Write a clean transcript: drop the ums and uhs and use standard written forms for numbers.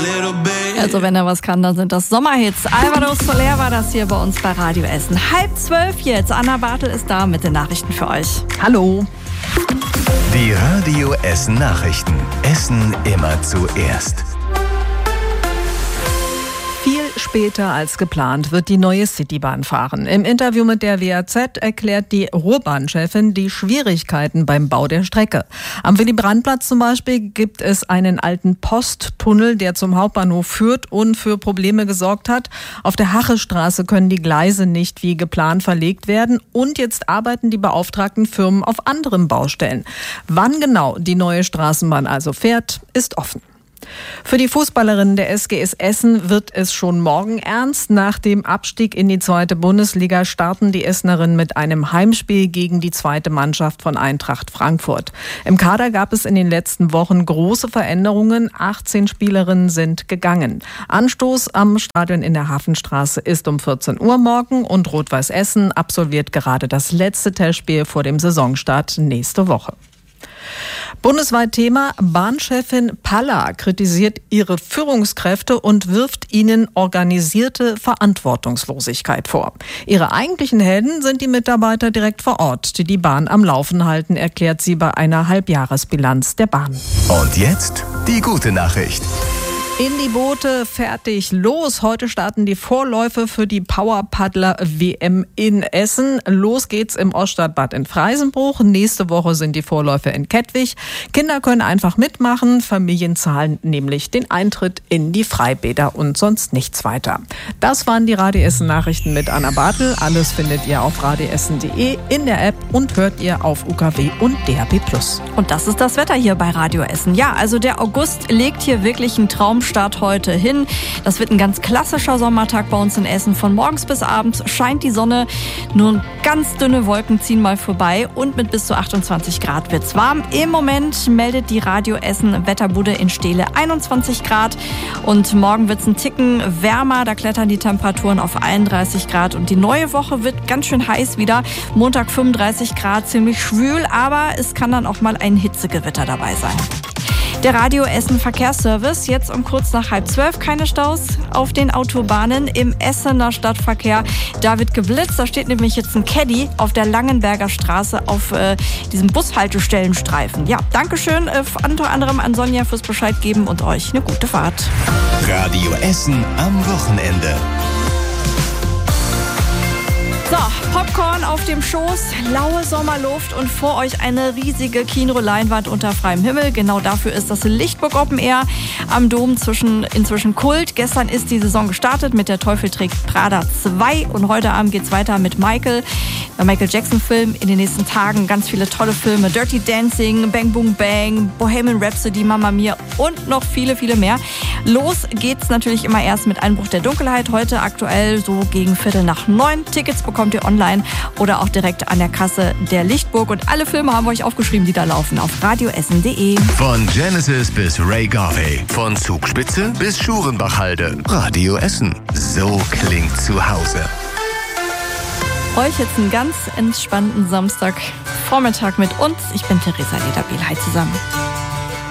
Also wenn er was kann, dann sind das Sommerhits. Alvaro Soler war das hier bei uns bei Radio Essen. 11:30 jetzt. Anna Bartel ist da mit den Nachrichten für euch. Hallo. Die Radio Essen Nachrichten. Essen immer zuerst. Viel später als geplant wird die neue Citybahn fahren. Im Interview mit der WAZ erklärt die Ruhrbahnchefin die Schwierigkeiten beim Bau der Strecke. Am Willy-Brandt-Platz zum Beispiel gibt es einen alten Posttunnel, der zum Hauptbahnhof führt und für Probleme gesorgt hat. Auf der Hachestraße können die Gleise nicht wie geplant verlegt werden und jetzt arbeiten die beauftragten Firmen auf anderen Baustellen. Wann genau die neue Straßenbahn also fährt, ist offen. Für die Fußballerinnen der SGS Essen wird es schon morgen ernst. Nach dem Abstieg in die 2. Bundesliga starten die Essenerinnen mit einem Heimspiel gegen die 2. Mannschaft von Eintracht Frankfurt. Im Kader gab es in den letzten Wochen große Veränderungen. 18 Spielerinnen sind gegangen. Anstoß am Stadion in der Hafenstraße ist um 14 Uhr morgen und Rot-Weiß Essen absolviert gerade das letzte Testspiel vor dem Saisonstart nächste Woche. Bundesweit Thema: Bahnchefin Palla kritisiert ihre Führungskräfte und wirft ihnen organisierte Verantwortungslosigkeit vor. Ihre eigentlichen Helden sind die Mitarbeiter direkt vor Ort, die die Bahn am Laufen halten, erklärt sie bei einer Halbjahresbilanz der Bahn. Und jetzt die gute Nachricht. In die Boote, fertig, los. Heute starten die Vorläufe für die Powerpaddler-WM in Essen. Los geht's im Oststadtbad in Freisenbruch. Nächste Woche sind die Vorläufe in Kettwig. Kinder können einfach mitmachen. Familien zahlen nämlich den Eintritt in die Freibäder und sonst nichts weiter. Das waren die Radio Essen Nachrichten mit Anna Bartel. Alles findet ihr auf radioessen.de, in der App und hört ihr auf UKW und DAB+. Und das ist das Wetter hier bei Radio Essen. Ja, also der August legt hier wirklich einen Traumstart heute hin. Das wird ein ganz klassischer Sommertag bei uns in Essen. Von morgens bis abends scheint die Sonne. Nur ganz dünne Wolken ziehen mal vorbei und mit bis zu 28 Grad wird's warm. Im Moment meldet die Radio Essen Wetterbude in Steele 21 Grad und morgen wird's ein Ticken wärmer. Da klettern die Temperaturen auf 31 Grad und die neue Woche wird ganz schön heiß wieder. Montag 35 Grad, ziemlich schwül, aber es kann dann auch mal ein Hitzegewitter dabei sein. Der Radio Essen Verkehrsservice, jetzt um kurz nach 11:30, keine Staus auf den Autobahnen. Im Essener Stadtverkehr, da wird geblitzt, da steht nämlich jetzt ein Caddy auf der Langenberger Straße auf diesem Bushaltestellenstreifen. Ja, Dankeschön unter anderem an Sonja fürs Bescheid geben und euch eine gute Fahrt. Radio Essen am Wochenende. So, Popcorn auf dem Schoß, laue Sommerluft und vor euch eine riesige Kinoleinwand unter freiem Himmel. Genau dafür ist das Lichtburg Open Air am Dom inzwischen Kult. Gestern ist die Saison gestartet mit Der Teufel trägt Prada 2 und heute Abend geht's weiter mit Michael, der Michael Jackson Film. In den nächsten Tagen ganz viele tolle Filme. Dirty Dancing, Bang Boom Bang, Bohemian Rhapsody, Mamma Mia und noch viele, viele mehr. Los geht's natürlich immer erst mit Einbruch der Dunkelheit. Heute aktuell so gegen 8:45. Tickets bekommt ihr online oder auch direkt an der Kasse der Lichtburg. Und alle Filme haben wir euch aufgeschrieben, die da laufen, auf radioessen.de. Von Genesis bis Ray Garvey, von Zugspitze bis Schurenbachhalde. Radio Essen. So klingt zu Hause. Euch jetzt einen ganz entspannten Samstagvormittag mit uns. Ich bin Theresa Lederbiel. Hi zusammen.